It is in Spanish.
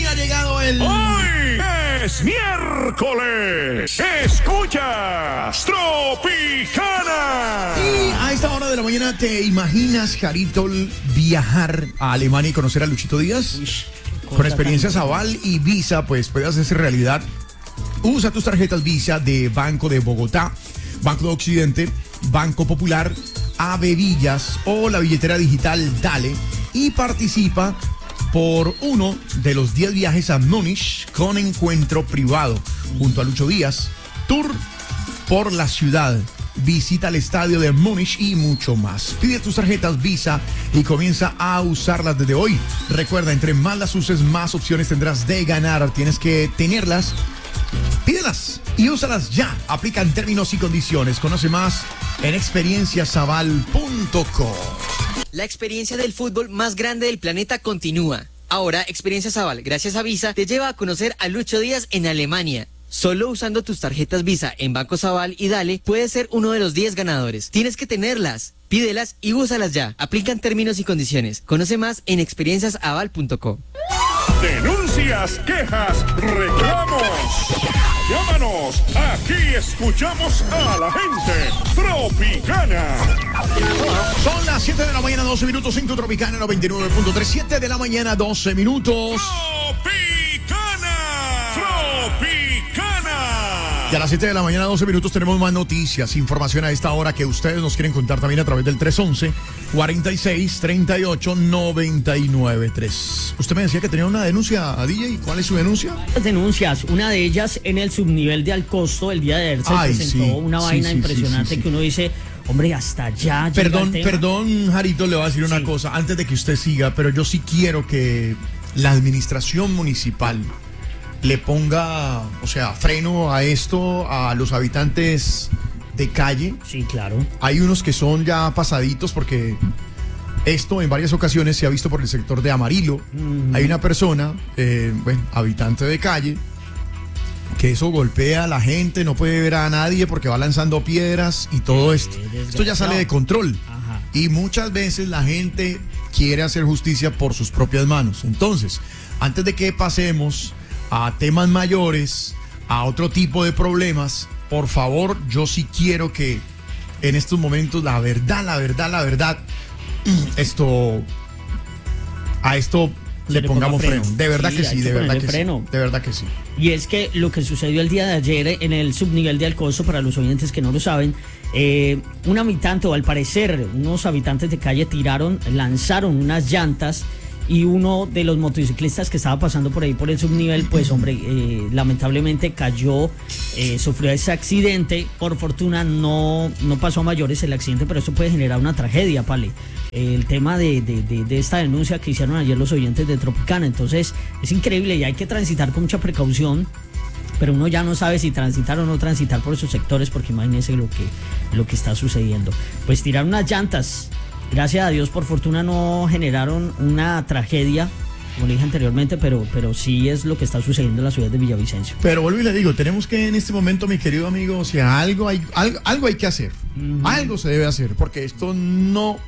ha llegado el... ¡Hoy es miércoles! ¡Escuchas Tropicana! Y a esta hora de la mañana, ¿te imaginas, Jarito, viajar a Alemania y conocer a Luchito Díaz? Con experiencias Aval y Visa, pues puedes hacerse realidad. Usa tus tarjetas Visa de Banco de Bogotá, Banco de Occidente, Banco Popular, Villas o la billetera digital Dale y participa por uno de los 10 viajes a Múnich con encuentro privado junto a Lucho Díaz, tour por la ciudad, visita al estadio de Múnich y mucho más. Pide tus tarjetas Visa y comienza a usarlas desde hoy. Recuerda, entre más las uses, más opciones tendrás de ganar. Tienes que tenerlas. Pídelas y úsalas ya. Aplican términos y condiciones. Conoce más en experienciasaval.com. La experiencia del fútbol más grande del planeta continúa. Ahora, Experiencias Aval, gracias a Visa, te lleva a conocer a Lucho Díaz en Alemania. Solo usando tus tarjetas Visa en Bancos Aval y Dale, puedes ser uno de los 10 ganadores. Tienes que tenerlas, pídelas y úsalas ya. Aplican términos y condiciones. Conoce más en experienciasaval.com. Denuncias, quejas, reclamos. Llámanos, aquí escuchamos a la gente. Tropicana. Son las 7 de la mañana, 12 minutos en tu Tropicana 99.3. 7 de la mañana, 12 minutos. Tropicana. Y a las 7 de la mañana, 12 minutos, tenemos más noticias, información a esta hora que ustedes nos quieren contar también a través del 311-4638-993. Usted me decía que tenía una denuncia a DJ. ¿Cuál es su denuncia? Denuncias, una de ellas en el subnivel de Alcosto. El día de ayer se presentó una vaina impresionante que uno dice, hombre, hasta allá. Perdón, Jarito, le voy a decir una cosa antes de que usted siga, pero yo sí quiero que la administración municipal le ponga, freno a esto, a los habitantes de calle. Sí, claro. Hay unos que son ya pasaditos porque esto en varias ocasiones se ha visto por el sector de Amarillo. Hay una persona, habitante de calle, que eso golpea a la gente, no puede ver a nadie porque va lanzando piedras y todo esto. Esto ya sale de control. Ajá. Y muchas veces la gente quiere hacer justicia por sus propias manos. Entonces, antes de que pasemos a temas mayores, a otro tipo de problemas, por favor, yo sí quiero que en estos momentos la verdad, a esto le pongamos freno. De verdad que sí, de verdad que sí. Y es que lo que sucedió el día de ayer en el subnivel de Alcosto, para los oyentes que no lo saben, un habitante, o al parecer unos habitantes de calle lanzaron unas llantas, y uno de los motociclistas que estaba pasando por ahí por el subnivel, pues lamentablemente cayó, sufrió ese accidente. Por fortuna no pasó a mayores el accidente, pero esto puede generar una tragedia, Pale. El tema de esta denuncia que hicieron ayer los oyentes de Tropicana. Entonces es increíble y hay que transitar con mucha precaución, pero uno ya no sabe si transitar o no transitar por esos sectores, porque imagínense lo que está sucediendo. Pues tiraron unas llantas. Gracias a Dios, por fortuna no generaron una tragedia, como le dije anteriormente, pero sí es lo que está sucediendo en la ciudad de Villavicencio. Pero vuelvo y le digo, tenemos que en este momento, mi querido amigo, algo hay que hacer. Algo se debe hacer, porque esto no